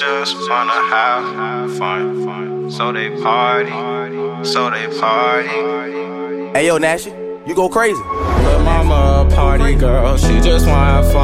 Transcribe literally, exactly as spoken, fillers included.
Just wanna have fun, fun. So they party, so they party. Hey yo, Nash, you go crazy. But mama a party girl, she just wanna have fun.